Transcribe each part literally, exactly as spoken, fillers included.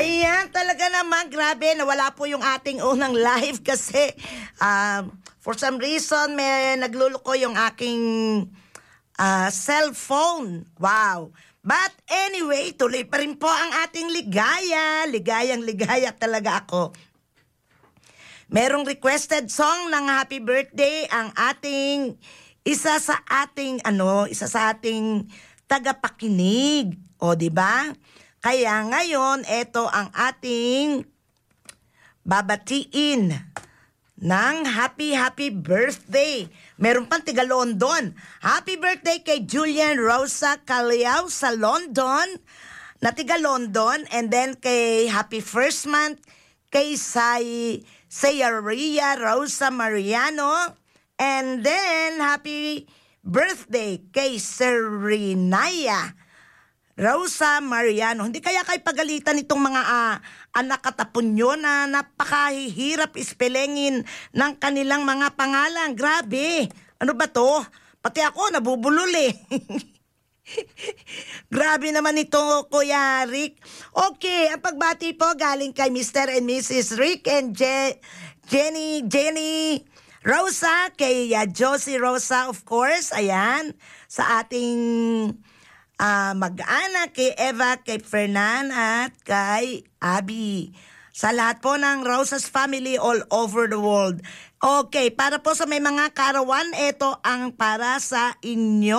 Ayan, talaga naman, grabe, nawala po yung ating unang live kasi um, for some reason may nagluluko yung aking uh, cellphone. Wow. But anyway, tuloy pa rin po ang ating ligaya. Ligayang ligaya talaga ako. Merong requested song ng happy birthday ang ating isa sa ating ano, isa sa ating tagapakinig. O, di ba? Kaya ngayon, ito ang ating babatiin ng happy, happy birthday. Meron pang tiga London. Happy birthday kay Julian Rosa Caliao sa London, na tiga London. And then kay happy first month kay Say, Sayaria Rosa Mariano. And then happy birthday kay Serenaya Rosa Mariano. Hindi kaya kayo pagalitan itong mga uh, anak katapon nyo na napakahihirap ispelengin ng kanilang mga pangalan. Grabe. Ano ba to? Pati ako nabubulol eh. Grabe naman ito, Kuya Rick. Okay, ang pagbati po galing kay Mister and Missus Rick and Je- Jenny, Jenny Rosa, kay uh, Josie Rosa, of course. Ayan, sa ating Uh, mag-anak kay Eva, kay Fernan at kay Abby. Sa lahat po ng Rosas family all over the world. Okay, para po sa may mga karawan, ito ang para sa inyo.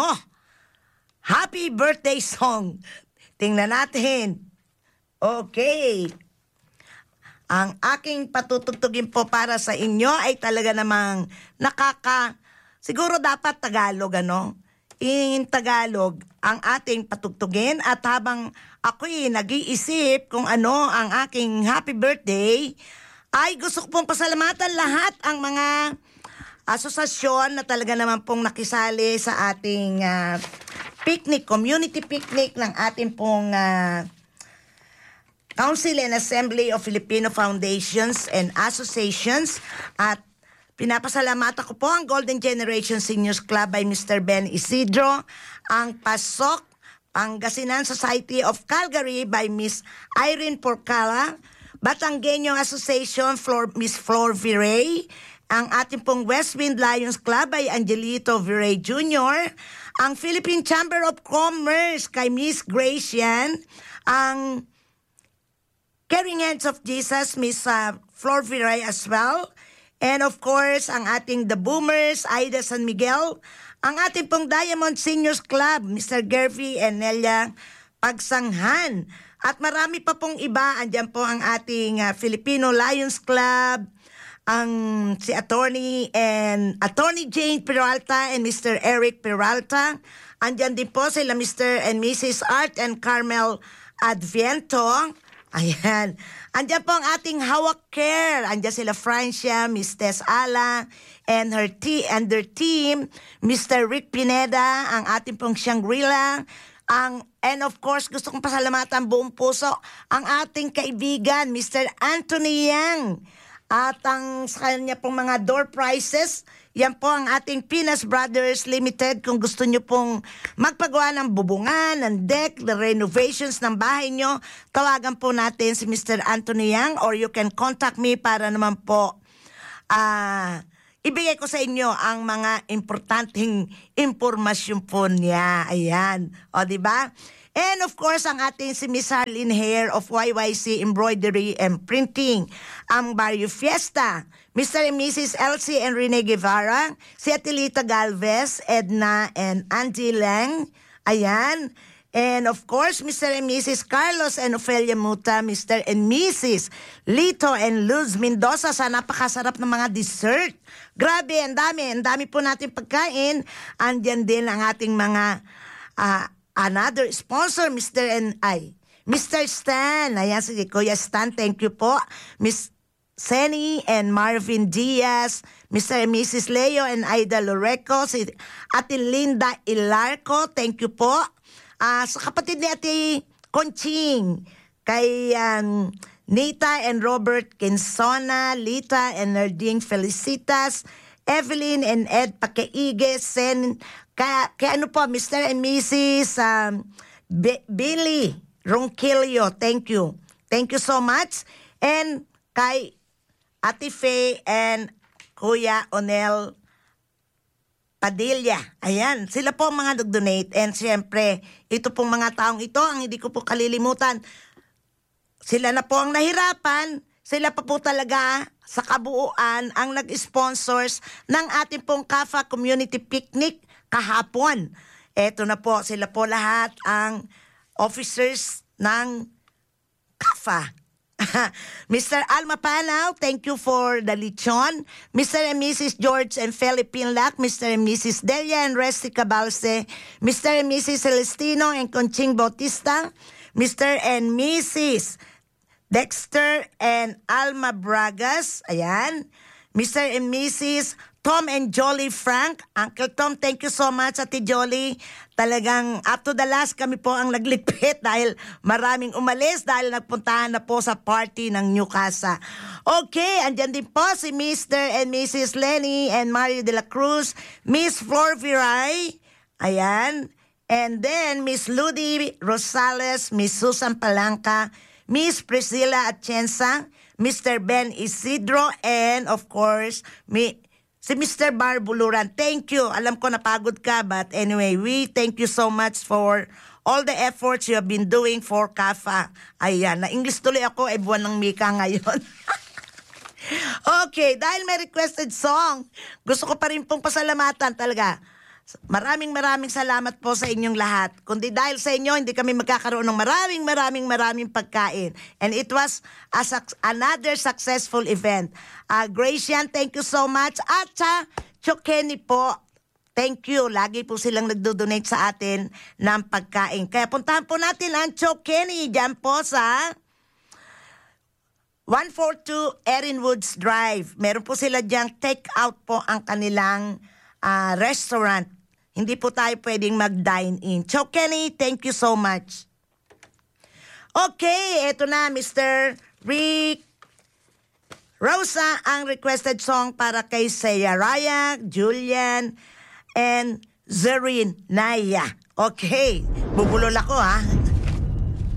Happy birthday song. Tingnan natin. Okay. Ang aking patutugtugin po para sa inyo ay talaga namang nakaka... Siguro dapat Tagalog, ano? In Tagalog ang ating patugtugin at habang ako'y nag-iisip kung ano ang aking happy birthday, ay gusto ko pong pasalamatan lahat ang mga asosasyon na talaga naman pong nakisali sa ating uh, picnic, community picnic ng ating pong uh, Council and Assembly of Filipino Foundations and Associations. At pinapasalamatan ko po ang Golden Generation Seniors Club by Mister Ben Isidro, ang Pasok Pangasinan Society of Calgary by Miss Irene Porcala, Batanggenyo Association Flor, Miss Flor Viray, ang ating pong Westwind Lions Club by Angelito Viray Junior, ang Philippine Chamber of Commerce kay Miss Gracian, ang Caring Hands of Jesus, Miss uh, Flor Viray as well. And of course, ang ating The Boomers, Aida San Miguel, ang ating pong Diamond Seniors Club, Mister Gervy and Nelia Pagsanghan. At marami pa pong iba, andyan po ang ating uh, Filipino Lions Club, ang si Attorney and Attorney Jane Peralta and Mister Eric Peralta. Andyan din po sila Mister and Missus Art and Carmel Adviento. Ayan. Andiyan po ang ating Hawak Care. Andiyan sila Francia, Miss Tess Ala, and her te- and their team, Mister Rick Pineda, ang ating pong Shangri-La, ang, and of course, gusto kong pasalamatan buong puso, ang ating kaibigan, Mister Anthony Yang. At ang sa kanya pong mga door prizes, yan po ang ating Pinas Brothers Limited. Kung gusto nyo pong magpagawa ng bubungan, ng deck, the renovations ng bahay nyo, tawagan po natin si Mister Anthony Yang or you can contact me para naman po uh, ibigay ko sa inyo ang mga importanteng impormasyon po niya. Ayan. O, diba? And of course, ang ating si Miss Harlene Hair of Y Y C Embroidery and Printing, ang Barrio Fiesta, Mister and Missus Elsie and Rene Guevara, si Atilita Galvez, Edna and Angie Lang, ayan. And of course, Mister and Missus Carlos and Ofelia Muta, Mister and Missus Lito and Luz Mendoza sa napakasarap ng mga dessert. Grabe, ang dami, ang dami po natin pagkain. Andyan din ang ating mga uh, another sponsor, Mister and I, Mister Stan. Ayan, sige, Kuya Stan, thank you po. Miss Senny and Marvin Diaz, Mister and Missus Leo and Aida Loreco, si Ate Linda Ilarco, thank you po. Uh, sa kapatid ni Ate Conching, kay um, Nita and Robert Quinzona, Lita and Nardine Felicitas, Evelyn and Ed Pakeige, Sen, kaya, kaya ano po, Mister and Missus Um, B- Billy Ronquillo, thank you. Thank you so much. And kay Ate Faye and Kuya Onel Padilla. Ayan, sila po ang mga nag-donate. And siyempre, ito pong mga taong ito, ang hindi ko po kalilimutan, sila na po ang nahirapan, sila pa po talaga sa kabuuan ang nag-sponsors ng ating pong K A F A Community Picnic kahapon. Eto na po, sila po lahat ang officers ng K A F A. Mister Alma Panaw, thank you for the lechon. Mister and Missus George and Philippine Lac, Mister and Missus Delia and Resty Cabalse, Mister and Missus Celestino and Conching Bautista, Mister and Missus Dexter and Alma Bragas, ayan. Mister and Missus Tom and Jolly Frank. Uncle Tom, thank you so much, Ate Jolly. Talagang up to the last kami po ang nagligpit dahil maraming umalis dahil nagpuntahan na po sa party ng New Casa. Okay, andyan din po si Mister and Missus Lenny and Mario de la Cruz, Miss Flor Viray, ayan. And then Miss Ludi Rosales, Miss Susan Palanca, Miss Priscilla Atienza, Mister Ben Isidro, and of course, mi si Mister Barbuluran. Thank you. Alam ko napagod ka, but anyway, we thank you so much for all the efforts you have been doing for K A F A. Ayan, na-English tuloy ako, eh buwan ng Mika ngayon. Okay, dahil may requested song, gusto ko pa rin pong pasalamatan talaga. Maraming maraming salamat po sa inyong lahat. Kundi dahil sa inyo, hindi kami magkakaroon ng maraming maraming maraming pagkain. And it was a suc- another successful event. Uh, Gracian, thank you so much. At sa Chokeni po, thank you. Lagi po silang nagdo-donate sa atin ng pagkain. Kaya puntahan po natin ang Chokeni dyan po sa one forty-two Erin Woods Drive. Meron po sila dyan, take out po ang kanilang Uh, restaurant. Hindi po tayo pwedeng mag-dine in. Chokeni, thank you so much. Okay, eto na, Mister Rick Rosa, ang requested song para kay Saya Raya, Julian, and Zerin Naya. Okay, bubulol ako ha.